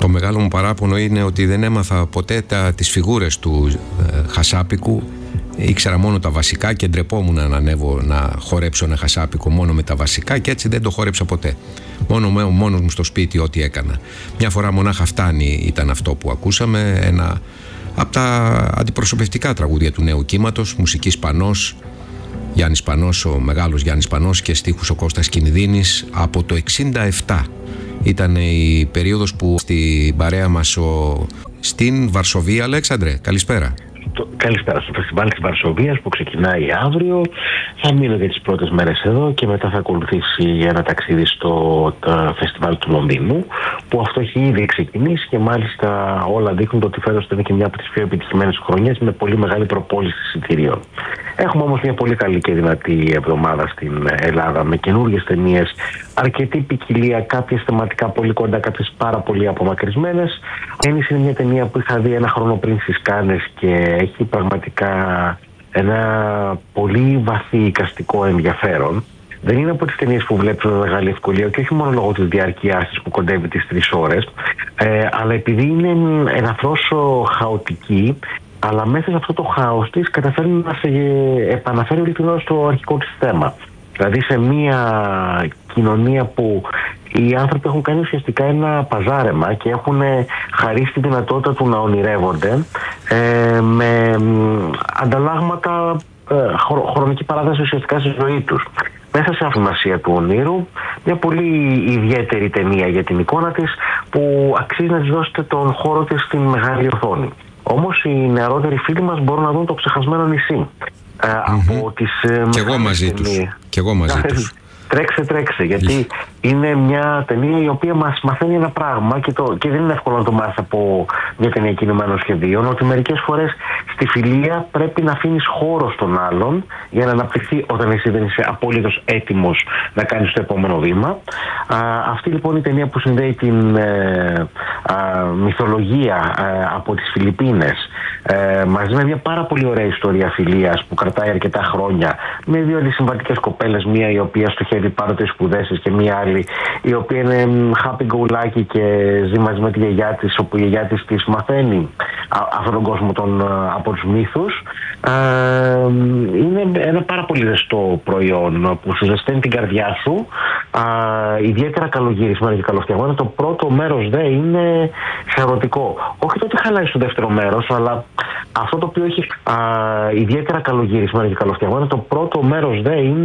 Το μεγάλο μου παράπονο είναι ότι δεν έμαθα ποτέ τις φιγούρες του Χασάπικου. Ήξερα μόνο τα βασικά και ντρεπόμουν να ανέβω να χορέψω ένα χασάπικο μόνο με τα βασικά, και έτσι δεν το χόρεψα ποτέ. Μόνος μου στο σπίτι ό,τι έκανα. Μια φορά μονάχα φτάνει ήταν αυτό που ακούσαμε, ένα από τα αντιπροσωπευτικά τραγούδια του νέου κύματος, μουσική Σπανός, Γιάννης Σπανός, ο μεγάλος Γιάννης Σπανός, και στίχους ο Κώστας Κινδύνης, από το 67. Ήταν η περίοδος που στην παρέα μας στην Βαρσοβία. Αλέξανδρε, καλησπέρα. Καλησπέρα. Στο φεστιβάλ της Βαρσοβίας που ξεκινάει αύριο. Θα μείνω για τις πρώτες μέρες εδώ και μετά θα ακολουθήσει ένα ταξίδι στο φεστιβάλ του Λονδίνου, που αυτό έχει ήδη ξεκινήσει και μάλιστα όλα δείχνουν ότι φέτος είναι και μια από τις πιο επιτυχημένες χρονιές με πολύ μεγάλη προπόληση εισιτηρίων. Έχουμε όμως μια πολύ καλή και δυνατή εβδομάδα στην Ελλάδα με καινούργιες ταινίες, αρκετή ποικιλία, κάποιες θεματικά πολύ κοντά, κάποιες πάρα πολύ απομακρυσμένες. Είναι μια ταινία που είχα δει ένα χρόνο πριν στις Κάνες και έχει πραγματικά ένα πολύ βαθύ εικαστικό ενδιαφέρον. Δεν είναι από τις ταινίες που βλέπεις με μεγάλη ευκολία, και όχι μόνο λόγω της διαρκείας της που κοντεύει τις 3 ώρες, αλλά επειδή είναι ελαφρώς χαοτική, αλλά μέσα σε αυτό το χάος της καταφέρνει να σε επαναφέρει ειλικρινώς στο αρχικό της θέμα. Δηλαδή σε μια κοινωνία που οι άνθρωποι έχουν κάνει ουσιαστικά ένα παζάρεμα και έχουν χαρίσει τη δυνατότητα του να ονειρεύονται με ανταλλάγματα χρονική παράδοση ουσιαστικά στη ζωή τους. Μέσα σε αφημασία του ονείρου, μια πολύ ιδιαίτερη ταινία για την εικόνα της που αξίζει να της δώσετε τον χώρο της στην μεγάλη οθόνη. Όμως οι νεαρότεροι φίλοι μας μπορούν να δουν το ξεχασμένο νησί. Από τις και εγώ μαζί τους. Τρέξε, γιατί είναι μια ταινία η οποία μας μαθαίνει ένα πράγμα και δεν είναι εύκολο να το μάθει από μια ταινία κινημένων σχεδίων, ότι μερικές φορές στη φιλία πρέπει να αφήνεις χώρο στον άλλον για να αναπτυχθεί όταν εσύ δεν είσαι απολύτως έτοιμος να κάνεις το επόμενο βήμα. Αυτή λοιπόν η ταινία που συνδέει την μυθολογία από τις Φιλιππίνες μαζί με μια πάρα πολύ ωραία ιστορία φιλίας που κρατάει αρκετά χρόνια, με 2 αντισυμβατικές κοπέλες, μία η οποία στοχεύει πάνω τις σπουδές της και μία άλλη η οποία είναι happy go lucky και ζει μαζί με τη γιαγιά της, όπου η γιαγιά της μαθαίνει αυτόν τον κόσμο από τους μύθους. Είναι ένα πάρα πολύ ζεστό προϊόν που σου ζεσταίνει την καρδιά σου, ιδιαίτερα καλογυρισμένο και καλοφτιαγμένο. Το πρώτο μέρος δε είναι σαρωτικό. Όχι το ότι χαλάει στο δεύτερο μέρος, αλλά αυτό το οποίο έχει ιδιαίτερα καλογυρισμένο και καλοφτιαγμένο, το πρώτο μέρος δε είναι